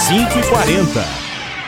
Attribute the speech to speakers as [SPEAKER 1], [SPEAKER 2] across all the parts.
[SPEAKER 1] 5h40.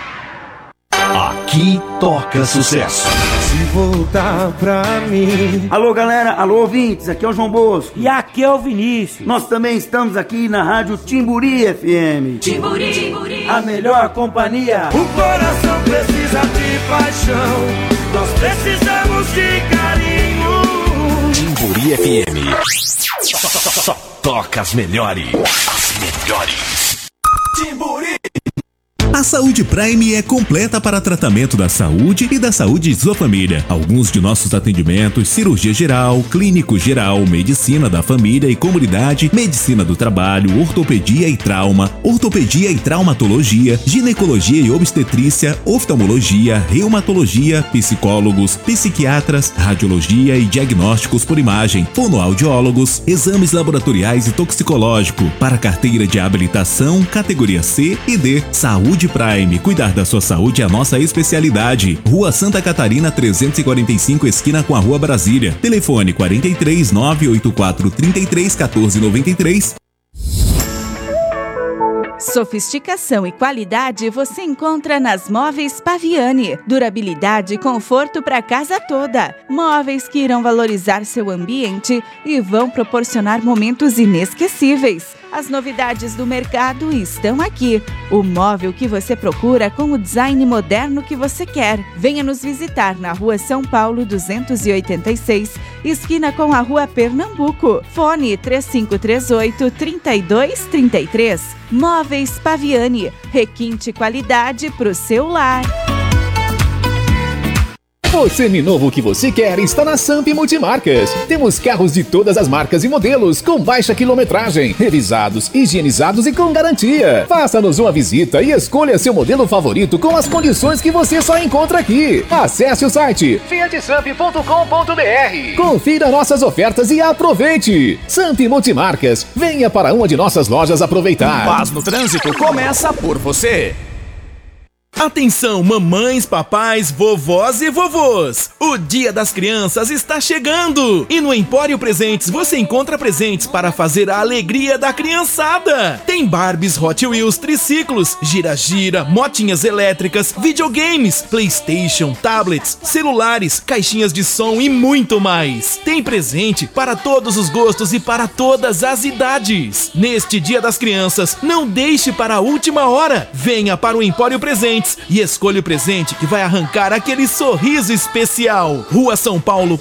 [SPEAKER 1] Aqui toca sucesso.
[SPEAKER 2] Se voltar pra mim.
[SPEAKER 3] Alô galera, alô ouvintes, aqui é o João Bosco.
[SPEAKER 4] E aqui é o Vinícius.
[SPEAKER 3] Nós também estamos aqui na rádio Timburi FM.
[SPEAKER 5] Timburi, Timburi,
[SPEAKER 3] a melhor companhia.
[SPEAKER 2] O coração precisa de paixão, nós precisamos de carinho.
[SPEAKER 1] Timburi FM. Só toca as melhores. As melhores.
[SPEAKER 2] Timburi.
[SPEAKER 6] A Saúde Prime é completa para tratamento da saúde e da saúde de sua família. Alguns de nossos atendimentos: cirurgia geral, clínico geral, medicina da família e comunidade, medicina do trabalho, ortopedia e traumatologia, ginecologia e obstetrícia, oftalmologia, reumatologia, psicólogos, psiquiatras, radiologia e diagnósticos por imagem, fonoaudiólogos, exames laboratoriais e toxicológico. Para carteira de habilitação, categoria C e D. Saúde Prime, cuidar da sua saúde é a nossa especialidade. Rua Santa Catarina 345, esquina com a Rua Brasília. Telefone 43 984 33 14 93.
[SPEAKER 7] Sofisticação e qualidade você encontra nas Móveis Paviani. Durabilidade e conforto para casa toda. Móveis que irão valorizar seu ambiente e vão proporcionar momentos inesquecíveis. As novidades do mercado estão aqui. O móvel que você procura com o design moderno que você quer. Venha nos visitar na Rua São Paulo 286, esquina com a Rua Pernambuco. Fone 3538-3233. Móveis Paviani. Requinte qualidade para o seu lar.
[SPEAKER 8] O seminovo que você quer está na Samp Multimarcas. Temos carros de todas as marcas e modelos, com baixa quilometragem, revisados, higienizados e com garantia. Faça-nos uma visita e escolha seu modelo favorito com as condições que você só encontra aqui. Acesse o site fiatsamp.com.br. Confira nossas ofertas e aproveite. Samp Multimarcas, venha para uma de nossas lojas aproveitar.
[SPEAKER 1] Paz no trânsito começa por você.
[SPEAKER 9] Atenção, mamães, papais, vovós e vovôs! O Dia das Crianças está chegando! E no Empório Presentes você encontra presentes para fazer a alegria da criançada! Tem Barbies, Hot Wheels, triciclos, gira-gira, motinhas elétricas, videogames, PlayStation, tablets, celulares, caixinhas de som e muito mais! Tem presente para todos os gostos e para todas as idades! Neste Dia das Crianças, não deixe para a última hora! Venha para o Empório Presentes e escolha o presente que vai arrancar aquele sorriso especial. Rua São Paulo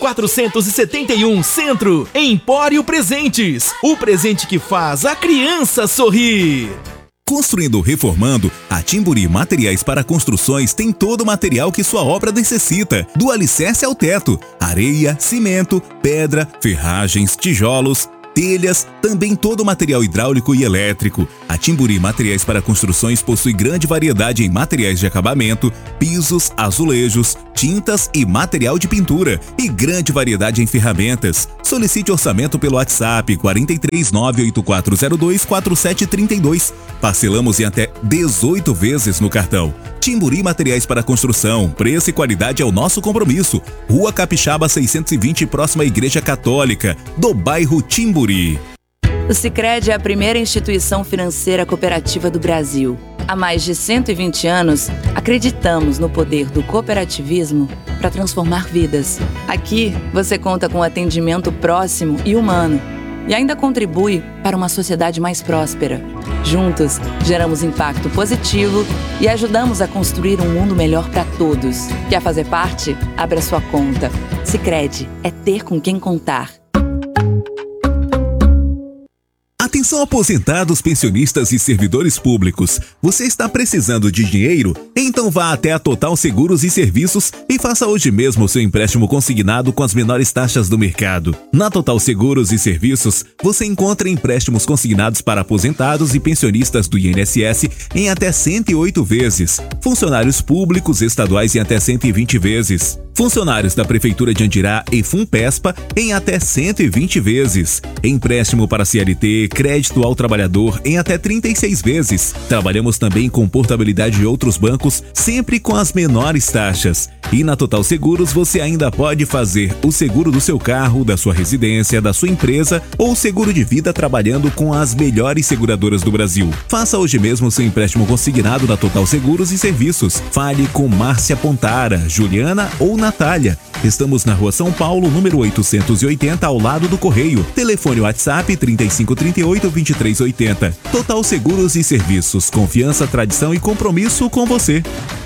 [SPEAKER 9] 471, Centro. Empório Presentes. O presente que faz a criança sorrir.
[SPEAKER 6] Construindo ou reformando, a Timburi Materiais para Construções tem todo o material que sua obra necessita, do alicerce ao teto: areia, cimento, pedra, ferragens, tijolos, telhas, também todo o material hidráulico e elétrico. A Timburi Materiais para Construções possui grande variedade em materiais de acabamento, pisos, azulejos, tintas e material de pintura, e grande variedade em ferramentas. Solicite orçamento pelo WhatsApp 43 98402 4732. Parcelamos em até 18 vezes no cartão. Timburi Materiais para Construção, preço e qualidade é o nosso compromisso. Rua Capixaba 620, próxima à Igreja Católica, do bairro Timburi.
[SPEAKER 10] O Sicredi é a primeira instituição financeira cooperativa do Brasil. Há mais de 120 anos, acreditamos no poder do cooperativismo para transformar vidas. Aqui, você conta com atendimento próximo e humano e ainda contribui para uma sociedade mais próspera. Juntos, geramos impacto positivo e ajudamos a construir um mundo melhor para todos. Quer fazer parte? Abra sua conta. Sicredi é ter com quem contar.
[SPEAKER 6] Atenção, aposentados, pensionistas e servidores públicos. Você está precisando de dinheiro? Então vá até a Total Seguros e Serviços e faça hoje mesmo o seu empréstimo consignado com as menores taxas do mercado. Na Total Seguros e Serviços, você encontra empréstimos consignados para aposentados e pensionistas do INSS em até 108 vezes. Funcionários públicos estaduais em até 120 vezes. Funcionários da Prefeitura de Andirá e Funpespa em até 120 vezes. Empréstimo para CLT, crédito ao trabalhador em até 36 vezes. Trabalhamos também com portabilidade de outros bancos, sempre com as menores taxas. E na Total Seguros você ainda pode fazer o seguro do seu carro, da sua residência, da sua empresa ou seguro de vida trabalhando com as melhores seguradoras do Brasil. Faça hoje mesmo seu empréstimo consignado na Total Seguros e Serviços. Fale com Márcia Pontara, Juliana ou Natália. Estamos na Rua São Paulo, número 880, ao lado do Correio. Telefone WhatsApp 3538-2380. Total Seguros e Serviços. Confiança, tradição e compromisso com você.